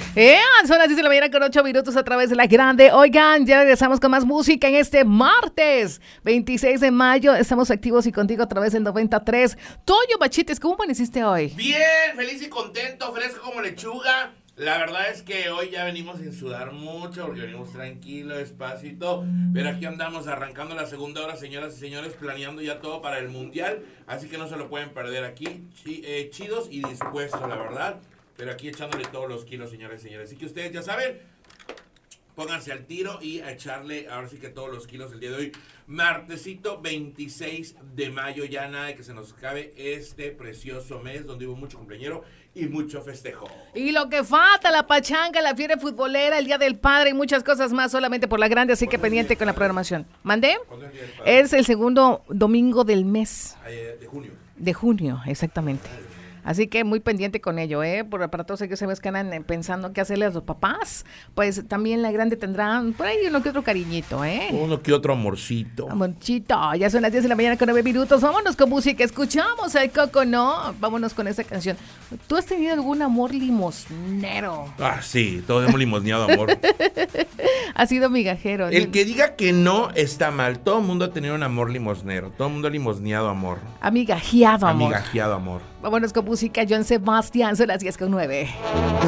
Son las 10 de la mañana con 8 minutos a través de la grande. Oigan, ya regresamos con más música en este martes 26 de mayo. Estamos activos y contigo a través del 93. Toño Bachites, ¿cómo amaneciste hoy? Bien, feliz y contento, fresco como lechuga. La verdad es que hoy ya venimos sin sudar mucho porque venimos tranquilo, despacito. Pero aquí andamos arrancando la segunda hora, señoras y señores, planeando ya todo para el mundial. Así que no se lo pueden perder aquí. Chidos y dispuestos, la verdad. Pero aquí echándole todos los kilos, señores y señores. Así que ustedes ya saben, pónganse al tiro y a echarle ahora sí que todos los kilos el día de hoy. Martesito 26 de mayo, ya nada de que se nos acabe este precioso mes donde hubo mucho cumpleañero y mucho festejo. Y lo que falta, la pachanga, la fiebre futbolera, el Día del Padre y muchas cosas más solamente por la grande, así que pendiente con la programación. ¿Mandé? Es el segundo domingo del mes. De junio. De junio, exactamente. Así que muy pendiente con ello, para todos aquellos que andan pensando qué hacerle a los papás, pues también la grande tendrá por ahí uno que otro cariñito, Uno que otro amorcito. Amorcito, ya son las 10 de la mañana con 9 minutos, vámonos con música, escuchamos al Coco, ¿no? Vámonos con esa canción. ¿Tú has tenido algún amor limosnero? Ah, sí, todos hemos limosneado amor. Ha sido migajero. El que diga que no está mal, todo el mundo ha tenido un amor limosnero, todo el mundo ha limosneado amor. Amigajeado amor. Amigajeado amor. Vámonos con música, Joan Sebastián, son las 10 con 9.